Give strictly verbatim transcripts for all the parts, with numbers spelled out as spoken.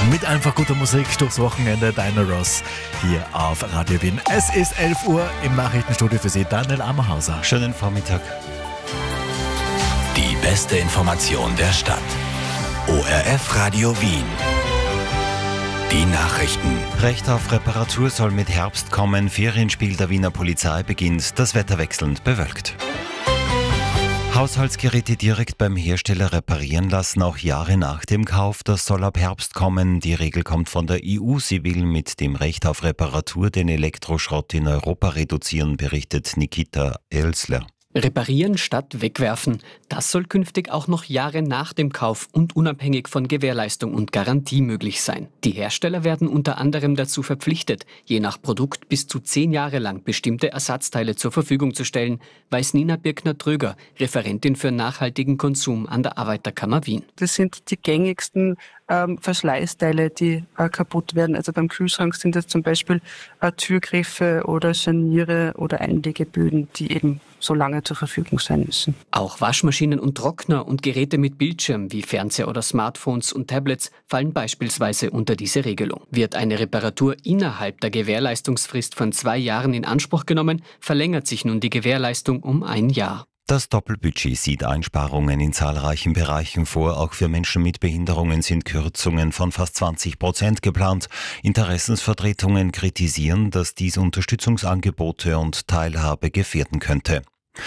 Mit einfach guter Musik durchs Wochenende, Diana Ross hier auf Radio Wien. Es ist elf Uhr im Nachrichtenstudio für Sie, Daniel Ammerhauser. Schönen Vormittag. Die beste Information der Stadt. O R F Radio Wien. Die Nachrichten. Recht auf Reparatur soll mit Herbst kommen. Ferienspiel der Wiener Polizei beginnt. Das Wetter wechselnd bewölkt. Haushaltsgeräte direkt beim Hersteller reparieren lassen, auch Jahre nach dem Kauf. Das soll ab Herbst kommen. Die Regel kommt von der E U. Sie will mit dem Recht auf Reparatur den Elektroschrott in Europa reduzieren, berichtet Nikita Elsler. Reparieren statt wegwerfen. Das soll künftig auch noch Jahre nach dem Kauf und unabhängig von Gewährleistung und Garantie möglich sein. Die Hersteller werden unter anderem dazu verpflichtet, je nach Produkt bis zu zehn Jahre lang bestimmte Ersatzteile zur Verfügung zu stellen, weiß Nina Birkner-Tröger, Referentin für nachhaltigen Konsum an der Arbeiterkammer Wien. Das sind die gängigsten ähm, Verschleißteile, die äh, kaputt werden. Also beim Kühlschrank sind das zum Beispiel äh, Türgriffe oder Scharniere oder Einlegeböden, die eben so lange zur Verfügung sein müssen. Auch Waschmaschinen und Trockner und Geräte mit Bildschirm wie Fernseher oder Smartphones und Tablets fallen beispielsweise unter diese Regelung. Wird eine Reparatur innerhalb der Gewährleistungsfrist von zwei Jahren in Anspruch genommen, verlängert sich nun die Gewährleistung um ein Jahr. Das Doppelbudget sieht Einsparungen in zahlreichen Bereichen vor. Auch für Menschen mit Behinderungen sind Kürzungen von fast zwanzig Prozent geplant. Interessensvertretungen kritisieren, dass dies Unterstützungsangebote und Teilhabe gefährden könnte.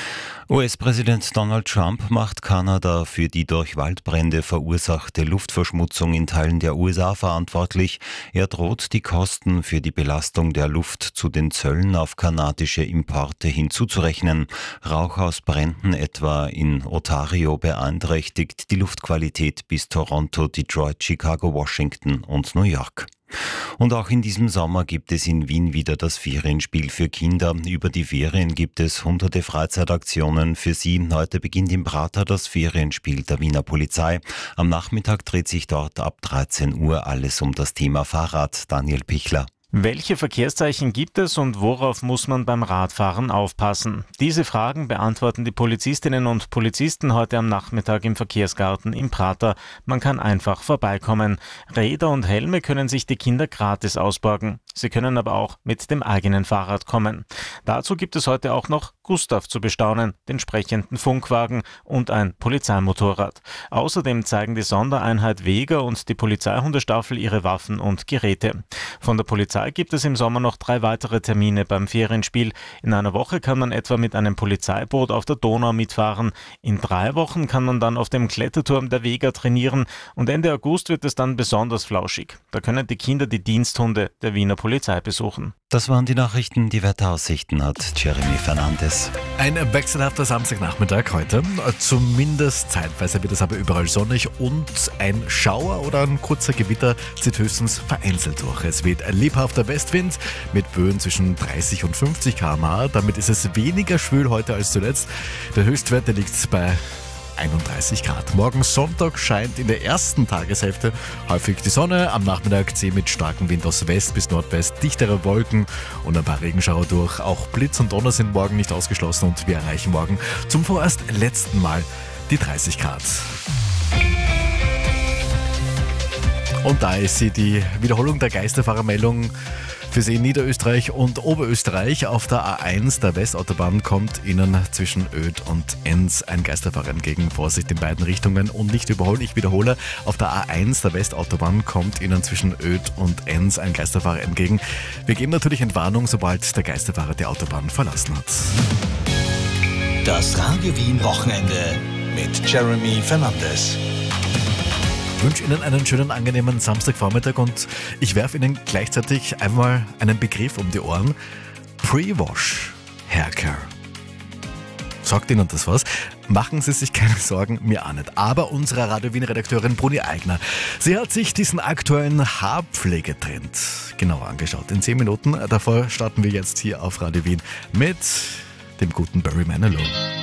U S-Präsident Donald Trump macht Kanada für die durch Waldbrände verursachte Luftverschmutzung in Teilen der U S A verantwortlich. Er droht, die Kosten für die Belastung der Luft zu den Zöllen auf kanadische Importe hinzuzurechnen. Rauch aus Bränden etwa in Ontario beeinträchtigt die Luftqualität bis Toronto, Detroit, Chicago, Washington und New York. Und auch in diesem Sommer gibt es in Wien wieder das Ferienspiel für Kinder. Über die Ferien gibt es hunderte Freizeitaktionen für sie. Heute beginnt im Prater das Ferienspiel der Wiener Polizei. Am Nachmittag dreht sich dort ab dreizehn Uhr alles um das Thema Fahrrad. Daniel Pichler. Welche Verkehrszeichen gibt es und worauf muss man beim Radfahren aufpassen? Diese Fragen beantworten die Polizistinnen und Polizisten heute am Nachmittag im Verkehrsgarten im Prater. Man kann einfach vorbeikommen. Räder und Helme können sich die Kinder gratis ausborgen. Sie können aber auch mit dem eigenen Fahrrad kommen. Dazu gibt es heute auch noch Gustav zu bestaunen, den sprechenden Funkwagen und ein Polizeimotorrad. Außerdem zeigen die Sondereinheit Weger und die Polizeihundestaffel ihre Waffen und Geräte. Von der Polizei gibt es im Sommer noch drei weitere Termine beim Ferienspiel. In einer Woche kann man etwa mit einem Polizeiboot auf der Donau mitfahren. In drei Wochen kann man dann auf dem Kletterturm der Weger trainieren. Und Ende August wird es dann besonders flauschig. Da können die Kinder die Diensthunde der Wiener Polizei besuchen. Das waren die Nachrichten. Die Wetteraussichten hat Jeremy Fernandes. Ein wechselhafter Samstagnachmittag heute. Zumindest zeitweise wird es aber überall sonnig und ein Schauer oder ein kurzer Gewitter zieht höchstens vereinzelt durch. Es weht ein lebhafter Westwind mit Böen zwischen dreißig und fünfzig Kilometer pro Stunde. Damit ist es weniger schwül heute als zuletzt. Der Höchstwert der liegt bei einunddreißig Grad. Morgen Sonntag scheint in der ersten Tageshälfte häufig die Sonne. Am Nachmittag zäh mit starkem Wind aus West bis Nordwest, dichtere Wolken und ein paar Regenschauer durch. Auch Blitz und Donner sind morgen nicht ausgeschlossen und wir erreichen morgen zum vorerst letzten Mal die dreißig Grad. Und da ist sie, die Wiederholung der Geisterfahrermeldung für Sie in Niederösterreich und Oberösterreich. Auf der A eins der Westautobahn kommt Ihnen zwischen Oedt und Enns ein Geisterfahrer entgegen. Vorsicht in beiden Richtungen und nicht überholen. Ich wiederhole, auf der A eins der Westautobahn kommt Ihnen zwischen Oedt und Enns ein Geisterfahrer entgegen. Wir geben natürlich Entwarnung, sobald der Geisterfahrer die Autobahn verlassen hat. Das Radio Wien Wochenende mit Jeremy Fernandes. Ich wünsche Ihnen einen schönen, angenehmen Samstagvormittag und ich werfe Ihnen gleichzeitig einmal einen Begriff um die Ohren. Pre-Wash Haircare. Sagt Ihnen das was? Machen Sie sich keine Sorgen, mir auch nicht. Aber unsere Radio Wien-Redakteurin Bruni Eigner, sie hat sich diesen aktuellen Haarpflegetrend genauer angeschaut. In zehn Minuten, davor starten wir jetzt hier auf Radio Wien mit dem guten Barry Manilow.